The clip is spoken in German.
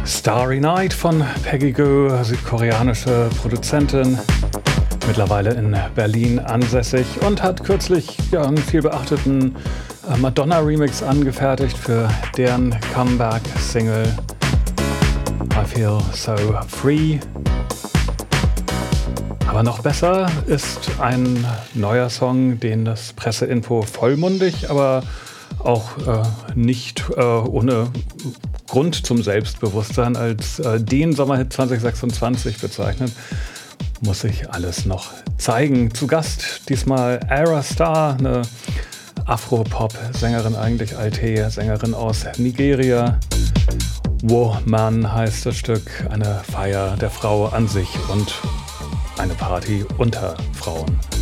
Starry Night von Peggy Gou, südkoreanische Produzentin, mittlerweile in Berlin ansässig und hat kürzlich einen viel beachteten Madonna-Remix angefertigt für deren Comeback-Single I Feel So Free. Aber noch besser ist ein neuer Song, den das Presseinfo vollmundig, aber auch nicht ohne Grund zum Selbstbewusstsein als den Sommerhit 2026 bezeichnet. Muss sich alles noch zeigen. Zu Gast diesmal Ayra Starr, eine Afro-Pop-Sängerin, eigentlich Alte-Sängerin aus Nigeria. Woman heißt das Stück, eine Feier der Frau an sich und eine Party unter Frauen.